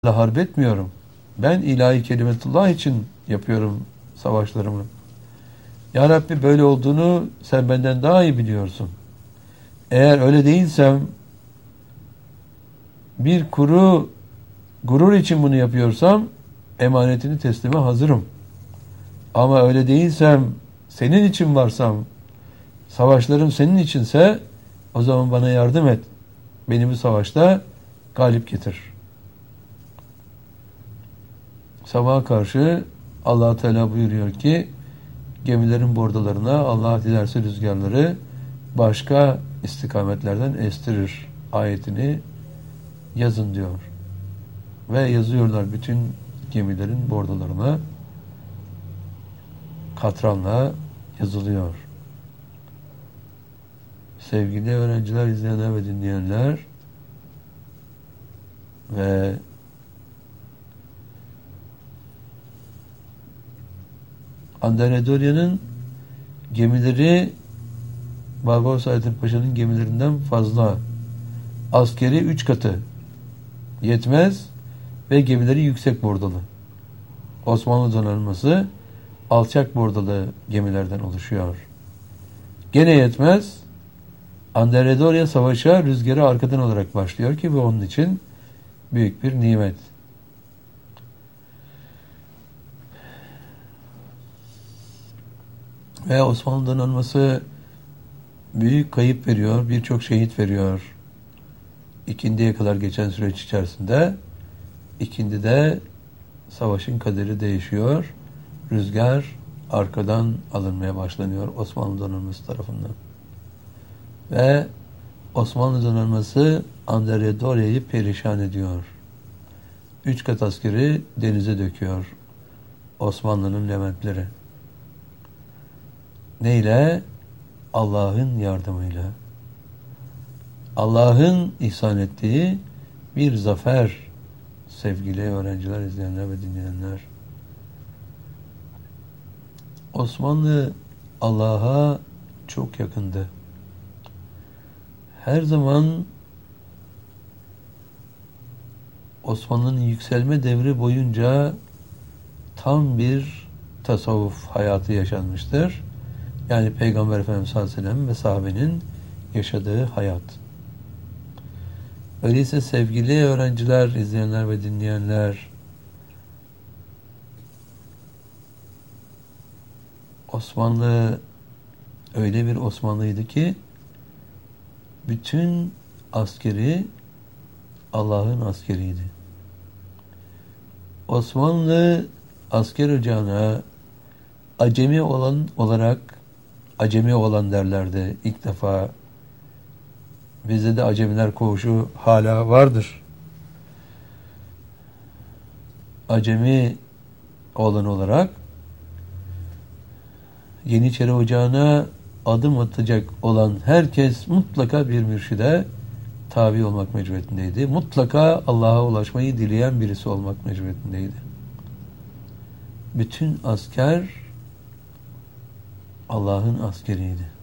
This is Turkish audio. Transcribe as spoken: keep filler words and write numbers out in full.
harp etmiyorum. Ben ilahi kelimetullah için yapıyorum savaşlarımı. Ya Rabbi, böyle olduğunu sen benden daha iyi biliyorsun. Eğer öyle değilsem, bir kuru gurur için bunu yapıyorsam emanetini teslime hazırım. Ama öyle değilsem, senin için varsam, savaşlarım senin içinse, o zaman bana yardım et. Beni bu savaşta galip getir. Sabaha karşı Allah Teala buyuruyor ki, gemilerin bordalarına Allah dilerse rüzgarları başka istikametlerden estirir ayetini yazın diyor. Ve yazıyorlar bütün gemilerin bordalarına, katranla yazılıyor. Sevgili öğrenciler, izleyenler ve dinleyenler, ve Andaredonya'nın gemileri Barbaros Hayrettin Paşa'nın gemilerinden fazla. Askeri üç katı yetmez ve gemileri yüksek bordalı. Osmanlı donanması alçak bordalı gemilerden oluşuyor. Gene yetmez. Andaradonya savaşa rüzgarı arkadan olarak başlıyor ki bu onun için büyük bir nimet. Ve Osmanlı donanması büyük kayıp veriyor, birçok şehit veriyor. İkindiye kadar geçen süreç içerisinde ikindide savaşın kaderi değişiyor. Rüzgar arkadan alınmaya başlanıyor Osmanlı donanması tarafından. Ve Osmanlı donanması Andaredonya'yı perişan ediyor. Üç kat askeri denize döküyor Osmanlı'nın Leventleri. Neyle? Allah'ın yardımıyla. Allah'ın ihsan ettiği bir zafer, sevgili öğrenciler, izleyenler ve dinleyenler. Osmanlı Allah'a çok yakındı. Her zaman Osmanlı'nın yükselme devri boyunca tam bir tasavvuf hayatı yaşanmıştır. Yani Peygamber Efendimiz sallallahu aleyhi ve sellem ve sahabenin yaşadığı hayat. Öyleyse sevgili öğrenciler, izleyenler ve dinleyenler, Osmanlı öyle bir Osmanlıydı ki bütün askeri Allah'ın askeriydi. Osmanlı asker ocağına acemi olan olarak acemi olan derlerdi ilk defa. Bizde de acemiler koğuşu hala vardır. Acemi olan olarak Yeniçeri Ocağı'na adım atacak olan herkes mutlaka bir mürşide tabi olmak mecburiyetindeydi. Mutlaka Allah'a ulaşmayı dileyen birisi olmak mecburiyetindeydi. Bütün asker Allah'ın askeriydi.